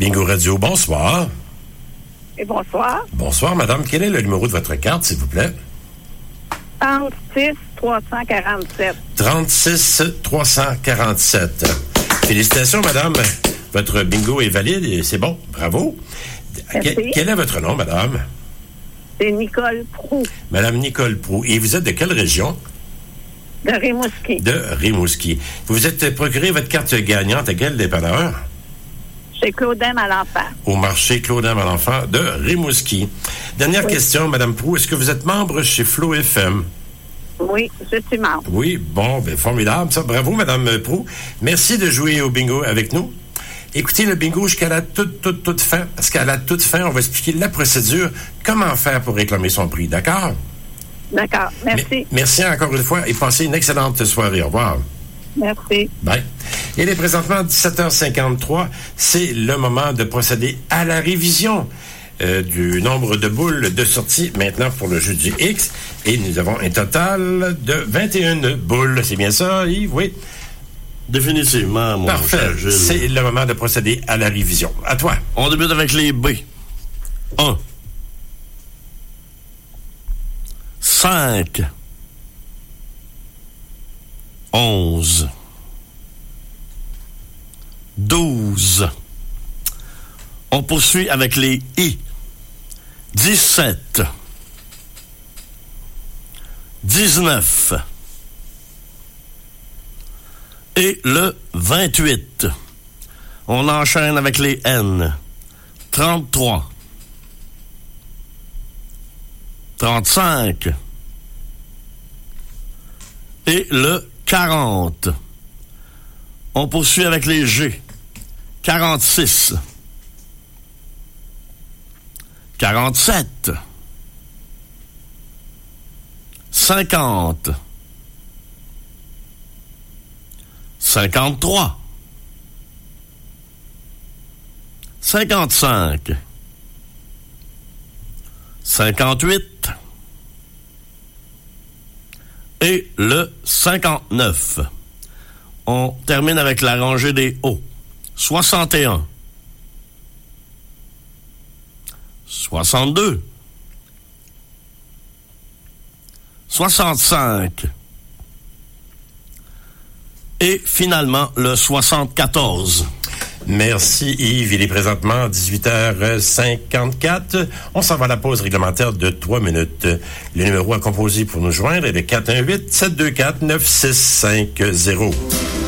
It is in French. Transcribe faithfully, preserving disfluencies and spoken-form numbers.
Bingo Radio, bonsoir. Et bonsoir. Bonsoir, madame. Quel est le numéro de votre carte, s'il vous plaît? trente-six trois cent quarante-sept. trente-six trois cent quarante-sept. Félicitations, madame. Votre bingo est valide et c'est bon. Bravo. Merci. Quel, quel est votre nom, madame? C'est Nicole Proux. Madame Nicole Proux. Et vous êtes de quelle région? De Rimouski. De Rimouski. Vous vous êtes procuré votre carte gagnante à quel dépanneur? Chez Claudin Malenfant. Au marché Claudin Malenfant de Rimouski. Dernière Oui. question, madame Proux. Est-ce que vous êtes membre chez Flow F M? Oui, je suis membre. Oui, bon, ben formidable, ça. Bravo, madame Proux. Merci de jouer au bingo avec nous. Écoutez le bingo jusqu'à la toute, toute, toute fin, parce qu'à la toute fin, on va expliquer la procédure, comment faire pour réclamer son prix, d'accord? D'accord, merci. M- merci encore une fois et passez une excellente soirée. Au revoir. Merci. Bye. Il est présentement dix-sept heures cinquante-trois. C'est le moment de procéder à la révision euh, du nombre de boules de sortie maintenant pour le jeu du X. Et nous avons un total de vingt et une boules. C'est bien ça, Yves? Oui. Définitivement, mon Parfait. cher Gilles. C'est le moment de procéder à la révision. À toi. On débute avec les B. un. cinq. onze. douze. On poursuit avec les I. dix-sept. dix-neuf. Et le vingt-huit. On enchaîne avec les N. trente-trois. trente-cinq. Et le quarante. On poursuit avec les G. quarante-six. quarante-sept. cinquante. cinquante-trois. cinquante-cinq. cinquante-huit. Et le cinquante-neuf. On termine avec la rangée des O. soixante et un. soixante-deux. soixante-cinq. Et finalement, le soixante-quatorze. Merci Yves. Il est présentement dix-huit heures cinquante-quatre. On s'en va à la pause réglementaire de trois minutes. Le numéro à composer pour nous joindre est le quatre un huit, sept deux quatre, neuf six cinq zéro.